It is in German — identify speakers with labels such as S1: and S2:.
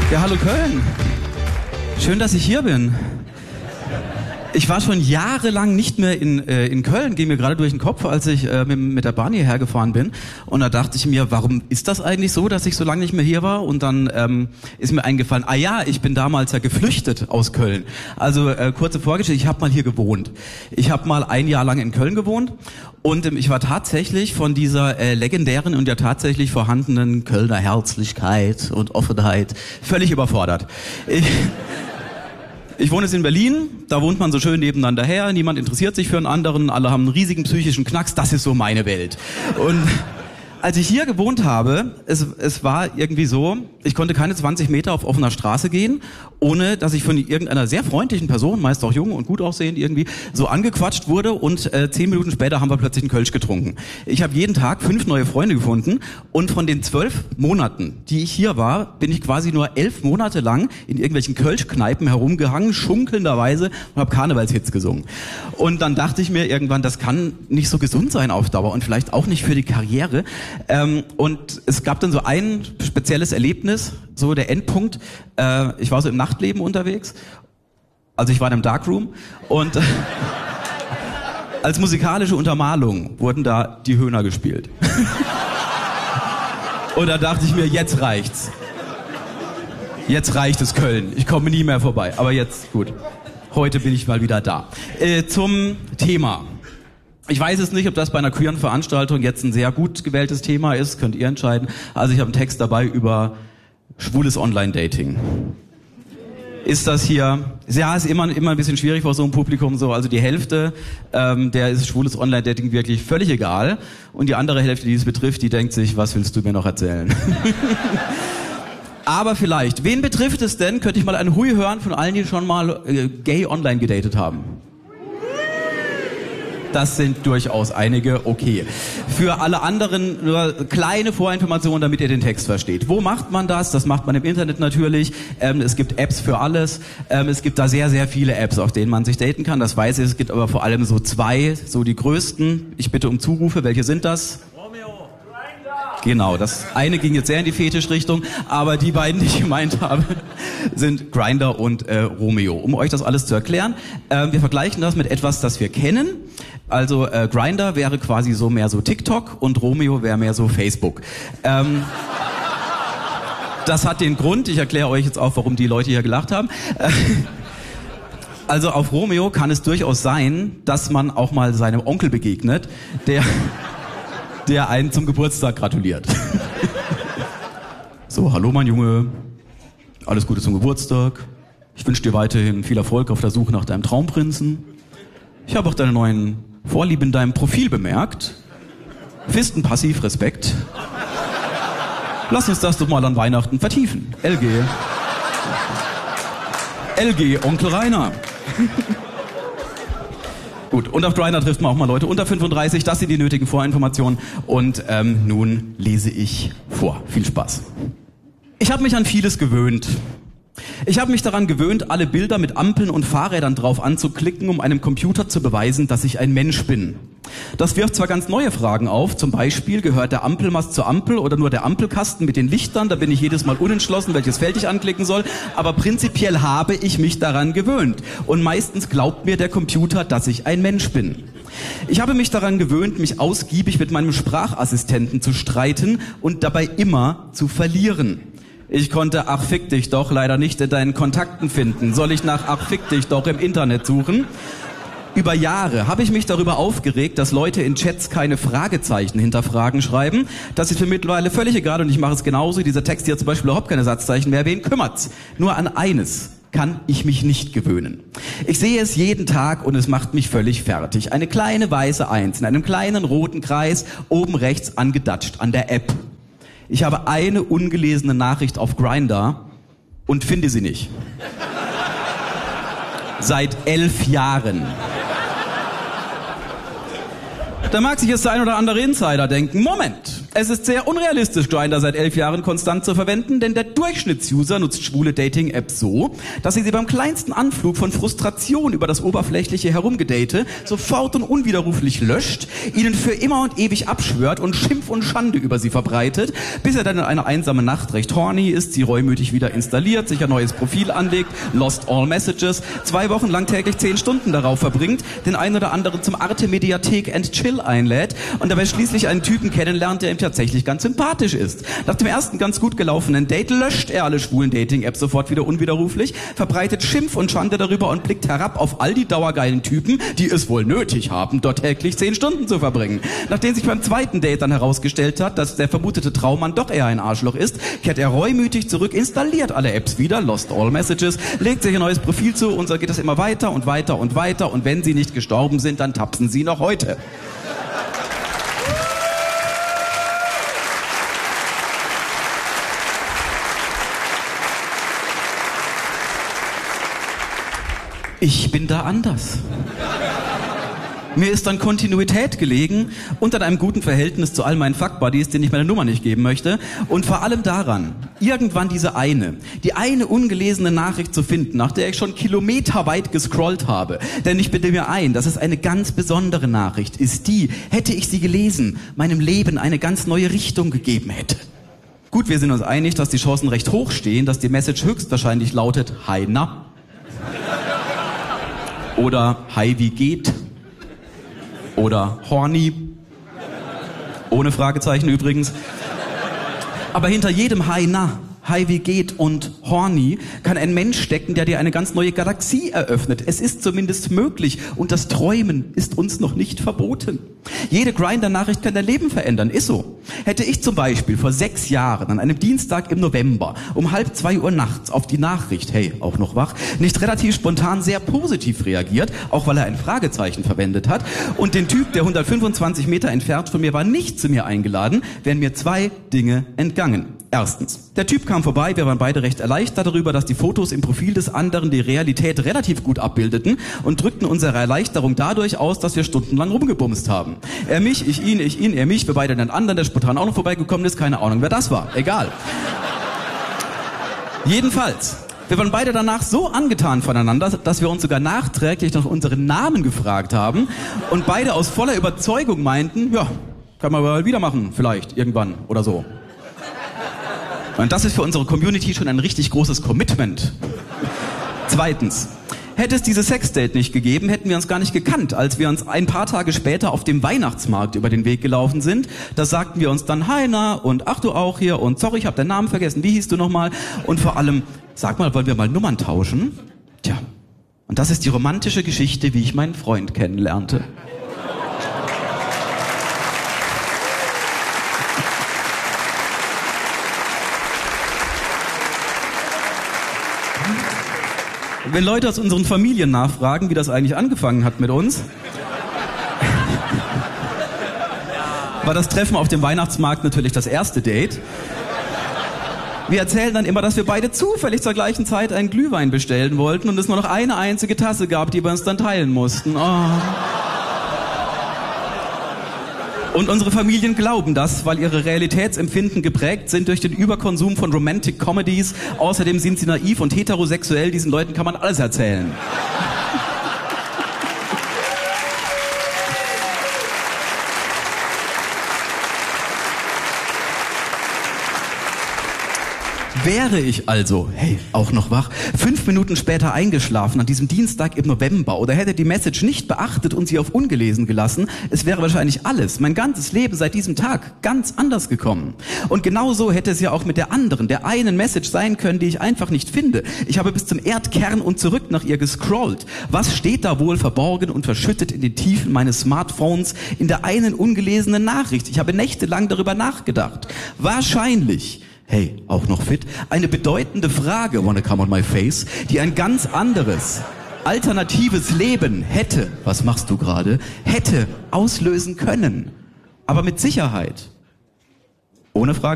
S1: Ja, hallo Köln. Schön, dass ich hier bin. Ich war schon jahrelang nicht mehr in Köln, ging mir gerade durch den Kopf, als ich mit der Bahn hierher gefahren bin. Und da dachte ich mir, warum ist das eigentlich so, dass ich so lange nicht mehr hier war? Und dann ist mir eingefallen, ich bin damals ja geflüchtet aus Köln. Also kurze Vorgeschichte, ich habe mal hier gewohnt. Ich habe mal ein Jahr lang in Köln gewohnt und ich war tatsächlich von dieser legendären und ja tatsächlich vorhandenen Kölner Herzlichkeit und Offenheit völlig überfordert. Ich wohne jetzt in Berlin, da wohnt man so schön nebeneinander her, niemand interessiert sich für einen anderen, alle haben einen riesigen psychischen Knacks, das ist so meine Welt. Und als ich hier gewohnt habe, es war irgendwie so, ich konnte keine 20 Meter auf offener Straße gehen, ohne dass ich von irgendeiner sehr freundlichen Person, meist auch jung und gut aussehend irgendwie, so angequatscht wurde und 10 Minuten später haben wir plötzlich einen Kölsch getrunken. Ich habe jeden Tag 5 neue Freunde gefunden und von den 12 Monaten, die ich hier war, bin ich quasi nur 11 Monate lang in irgendwelchen Kölschkneipen herumgehangen, schunkelnderweise und habe Karnevalshits gesungen. Und dann dachte ich mir irgendwann, das kann nicht so gesund sein auf Dauer und vielleicht auch nicht für die Karriere. Und es gab dann so ein spezielles Erlebnis, so der Endpunkt. Ich war so im Nachtleben unterwegs, also ich war in einem Darkroom und als musikalische Untermalung wurden da die Höhner gespielt. Und da dachte ich mir, jetzt reicht's. Jetzt reicht es Köln, ich komme nie mehr vorbei, aber jetzt, gut, heute bin ich mal wieder da. Zum Thema. Ich weiß es nicht, ob das bei einer queeren Veranstaltung jetzt ein sehr gut gewähltes Thema ist, könnt ihr entscheiden. Also ich habe einen Text dabei über schwules Online-Dating. Ist das hier, ja, ist immer ein bisschen schwierig vor so einem Publikum so, also die Hälfte, der ist schwules Online-Dating wirklich völlig egal und die andere Hälfte, die es betrifft, die denkt sich, was willst du mir noch erzählen? Aber vielleicht, wen betrifft es denn, könnte ich mal ein Hui hören von allen, die schon mal gay online gedatet haben? Das sind durchaus einige, okay. Für alle anderen nur kleine Vorinformationen, damit ihr den Text versteht. Wo macht man das? Das macht man im Internet natürlich. Es gibt Apps für alles. Es gibt da sehr, sehr viele Apps, auf denen man sich daten kann. Das weiß ich. Es gibt aber vor allem so 2, so die größten. Ich bitte um Zurufe. Welche sind das? Genau, das eine ging jetzt sehr in die Fetischrichtung, aber die beiden, die ich gemeint habe, sind Grindr und Romeo. Um euch das alles zu erklären, wir vergleichen das mit etwas, das wir kennen. Also Grindr wäre quasi so mehr so TikTok und Romeo wäre mehr so Facebook. Das hat den Grund, ich erkläre euch jetzt auch, warum die Leute hier gelacht haben. Also auf Romeo kann es durchaus sein, dass man auch mal seinem Onkel begegnet, der einen zum Geburtstag gratuliert. So, hallo mein Junge, alles Gute zum Geburtstag. Ich wünsche dir weiterhin viel Erfolg auf der Suche nach deinem Traumprinzen. Ich habe auch deine neuen Vorlieben in deinem Profil bemerkt. Fisten passiv, Respekt. Lass uns das doch mal an Weihnachten vertiefen. LG, Onkel Rainer. Gut, und auf Grindr trifft man auch mal Leute unter 35, das sind die nötigen Vorinformationen und nun lese ich vor. Viel Spaß. Ich habe mich an vieles gewöhnt. Ich habe mich daran gewöhnt, alle Bilder mit Ampeln und Fahrrädern drauf anzuklicken, um einem Computer zu beweisen, dass ich ein Mensch bin. Das wirft zwar ganz neue Fragen auf, zum Beispiel, gehört der Ampelmast zur Ampel oder nur der Ampelkasten mit den Lichtern? Da bin ich jedes Mal unentschlossen, welches Feld ich anklicken soll. Aber prinzipiell habe ich mich daran gewöhnt. Und meistens glaubt mir der Computer, dass ich ein Mensch bin. Ich habe mich daran gewöhnt, mich ausgiebig mit meinem Sprachassistenten zu streiten und dabei immer zu verlieren. Ich konnte Ach fick dich doch leider nicht in deinen Kontakten finden. Soll ich nach Ach fick dich doch im Internet suchen? Über Jahre habe ich mich darüber aufgeregt, dass Leute in Chats keine Fragezeichen hinter Fragen schreiben. Das ist mir mittlerweile völlig egal und ich mache es genauso. Dieser Text hier zum Beispiel überhaupt keine Satzzeichen mehr. Wen kümmert's? Nur an eines kann ich mich nicht gewöhnen. Ich sehe es jeden Tag und es macht mich völlig fertig. Eine kleine weiße Eins in einem kleinen roten Kreis, oben rechts angedatscht an der App. Ich habe eine ungelesene Nachricht auf Grindr und finde sie nicht. Seit 11 Jahren. Da mag sich jetzt der ein oder andere Insider denken, Moment, Es ist sehr unrealistisch, Grindr seit 11 Jahren konstant zu verwenden, denn der Durchschnittsuser nutzt schwule Dating-Apps so, dass sie beim kleinsten Anflug von Frustration über das oberflächliche Herumgedate sofort und unwiderruflich löscht, ihnen für immer und ewig abschwört und Schimpf und Schande über sie verbreitet, bis er dann in einer einsamen Nacht recht horny ist, sie reumütig wieder installiert, sich ein neues Profil anlegt, lost all messages, 2 Wochen lang täglich 10 Stunden darauf verbringt, den einen oder anderen zum Arte Mediathek and Chill einlädt und dabei schließlich einen Typen kennenlernt, der ihm tatsächlich ganz sympathisch ist. Nach dem ersten ganz gut gelaufenen Date löscht er alle schwulen Dating-Apps sofort wieder unwiderruflich, verbreitet Schimpf und Schande darüber und blickt herab auf all die dauergeilen Typen, die es wohl nötig haben, dort täglich 10 Stunden zu verbringen. Nachdem sich beim zweiten Date dann herausgestellt hat, dass der vermutete Traummann doch eher ein Arschloch ist, kehrt er reumütig zurück, installiert alle Apps wieder, lost all messages, legt sich ein neues Profil zu und so geht es immer weiter und weiter und weiter und wenn sie nicht gestorben sind, dann tapsen sie noch heute. Ich bin da anders. Mir ist an Kontinuität gelegen und an einem guten Verhältnis zu all meinen Fuck-Buddies, denen ich meine Nummer nicht geben möchte. Und vor allem daran, irgendwann die eine ungelesene Nachricht zu finden, nach der ich schon kilometerweit gescrollt habe. Denn ich bilde mir ein, dass es eine ganz besondere Nachricht ist, die, hätte ich sie gelesen, meinem Leben eine ganz neue Richtung gegeben hätte. Gut, wir sind uns einig, dass die Chancen recht hoch stehen, dass die Message höchstwahrscheinlich lautet, Hi, na? Oder Hi, wie geht? Oder horny? Ohne Fragezeichen übrigens. Aber hinter jedem Hi, na, Hi, wie geht und horny kann ein Mensch stecken, der dir eine ganz neue Galaxie eröffnet. Es ist zumindest möglich und das Träumen ist uns noch nicht verboten. Jede Grindr-Nachricht kann dein Leben verändern, ist so. Hätte ich zum Beispiel vor 6 Jahren an einem Dienstag im November um 1:30 Uhr nachts auf die Nachricht, hey, auch noch wach, nicht relativ spontan sehr positiv reagiert, auch weil er ein Fragezeichen verwendet hat und den Typ, der 125 Meter entfernt von mir war, nicht zu mir eingeladen, wären mir 2 Dinge entgangen. Erstens, der Typ kam vorbei, wir waren beide recht erleichtert darüber, dass die Fotos im Profil des anderen die Realität relativ gut abbildeten und drückten unsere Erleichterung dadurch aus, dass wir stundenlang rumgebumst haben. Er mich, ich ihn, er mich, wir beide den anderen, der spontan auch noch vorbeigekommen ist, keine Ahnung, wer das war, egal. Jedenfalls, wir waren beide danach so angetan voneinander, dass wir uns sogar nachträglich nach unseren Namen gefragt haben und beide aus voller Überzeugung meinten, ja, kann man mal wieder machen, vielleicht, irgendwann oder so. Und das ist für unsere Community schon ein richtig großes Commitment. Zweitens, hätte es dieses Sexdate nicht gegeben, hätten wir uns gar nicht gekannt. Als wir uns ein paar Tage später auf dem Weihnachtsmarkt über den Weg gelaufen sind, da sagten wir uns dann Hi, na, und ach du auch hier und sorry, ich habe deinen Namen vergessen, wie hieß du nochmal? Und vor allem, sag mal, wollen wir mal Nummern tauschen? Tja, und das ist die romantische Geschichte, wie ich meinen Freund kennenlernte. Wenn Leute aus unseren Familien nachfragen, wie das eigentlich angefangen hat mit uns, war das Treffen auf dem Weihnachtsmarkt natürlich das erste Date. Wir erzählen dann immer, dass wir beide zufällig zur gleichen Zeit einen Glühwein bestellen wollten und es nur noch eine einzige Tasse gab, die wir uns dann teilen mussten. Oh. Und unsere Familien glauben das, weil ihre Realitätsempfinden geprägt sind durch den Überkonsum von Romantic Comedies. Außerdem sind sie naiv und heterosexuell. Diesen Leuten kann man alles erzählen. Wäre ich also, hey, auch noch wach, 5 Minuten später eingeschlafen an diesem Dienstag im November oder hätte die Message nicht beachtet und sie auf ungelesen gelassen, es wäre wahrscheinlich alles, mein ganzes Leben seit diesem Tag ganz anders gekommen. Und genauso hätte es ja auch mit der anderen, der einen Message sein können, die ich einfach nicht finde. Ich habe bis zum Erdkern und zurück nach ihr gescrollt. Was steht da wohl verborgen und verschüttet in den Tiefen meines Smartphones in der einen ungelesenen Nachricht? Ich habe nächtelang darüber nachgedacht. Wahrscheinlich, hey, auch noch fit, eine bedeutende Frage, wanna come on my face, die ein ganz anderes, alternatives Leben hätte, was machst du gerade, hätte auslösen können. Aber mit Sicherheit. Ohne Frage.